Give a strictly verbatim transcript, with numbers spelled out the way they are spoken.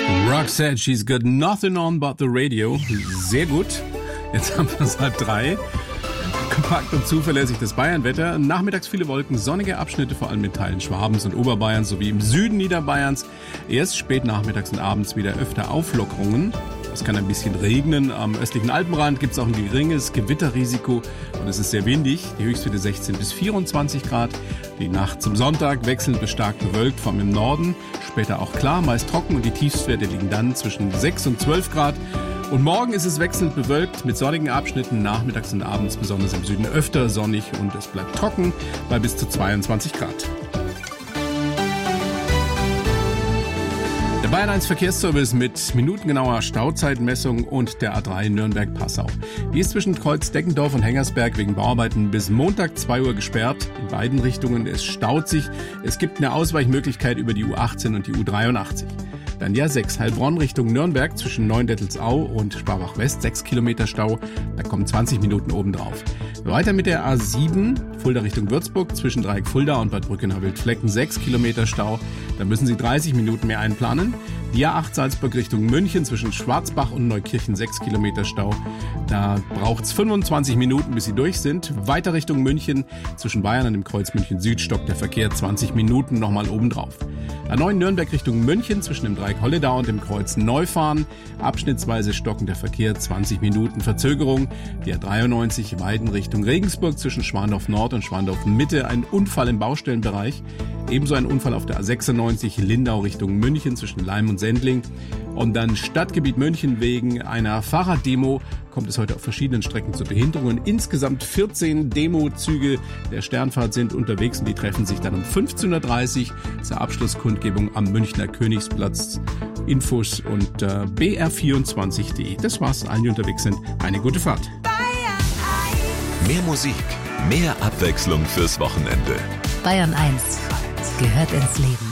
Roxette, she's got nothing on but the radio. Sehr gut. Jetzt haben wir es halb drei. Kompakt und zuverlässig das Bayernwetter. Nachmittags viele Wolken, sonnige Abschnitte, vor allem in Teilen Schwabens und Oberbayerns sowie im Süden Niederbayerns. Erst spät nachmittags und abends wieder öfter Auflockerungen. Es kann ein bisschen regnen. Am östlichen Alpenrand gibt es auch ein geringes Gewitterrisiko und es ist sehr windig. Die Höchstwerte sechzehn bis vierundzwanzig Grad. Die Nacht zum Sonntag wechselnd bis stark bewölkt, vor allem im Norden. Später auch klar, meist trocken und die Tiefstwerte liegen dann zwischen sechs und zwölf Grad. Und morgen ist es wechselnd bewölkt mit sonnigen Abschnitten, nachmittags und abends besonders im Süden öfter sonnig und es bleibt trocken bei bis zu zweiundzwanzig Grad. Der Bayern eins Verkehrsservice mit minutengenauer Stauzeitmessung und der A drei Nürnberg-Passau. Die ist zwischen Kreuz Deckendorf und Hengersberg wegen Bauarbeiten bis Montag zwei Uhr gesperrt. In beiden Richtungen, es staut sich. Es gibt eine Ausweichmöglichkeit über die U achtzehn und die U dreiundachtzig. Dann ja sechs Heilbronn Richtung Nürnberg zwischen Neuendettelsau und Sparbach West, sechs Kilometer Stau. Da kommen zwanzig Minuten obendrauf. Weiter mit der A sieben, Fulda Richtung Würzburg, zwischen Dreieck Fulda und Bad Brückenau-Wildflecken, sechs Kilometer Stau. Da müssen Sie dreißig Minuten mehr einplanen. Die A acht Salzburg Richtung München, zwischen Schwarzbach und Neukirchen, sechs Kilometer Stau. Da braucht's fünfundzwanzig Minuten, bis Sie durch sind. Weiter Richtung München, zwischen Bayern und dem Kreuz München Süd stockt der Verkehr zwanzig Minuten nochmal obendrauf. A neun Nürnberg Richtung München, zwischen dem Dreieck Holledau und dem Kreuz Neufahren. Abschnittsweise stockend der Verkehr, zwanzig Minuten Verzögerung. Die A dreiundneunzig Weiden Richtung Regensburg, zwischen Schwandorf Nord und Schwandorf Mitte. Ein Unfall im Baustellenbereich. Ebenso ein Unfall auf der A sechsundneunzig Lindau Richtung München, zwischen Leim und Sendling. Und dann Stadtgebiet München wegen einer Fahrraddemo kommt es heute auf verschiedenen Strecken zu Behinderungen. Insgesamt vierzehn Demozüge der Sternfahrt sind unterwegs und die treffen sich dann um fünfzehn Uhr dreißig zur Abschlusskundgebung am Münchner Königsplatz. Infos unter b r vierundzwanzig punkt de. Das war's, allen, die unterwegs sind. Eine gute Fahrt. Mehr Musik, mehr Abwechslung fürs Wochenende. Bayern eins gehört ins Leben.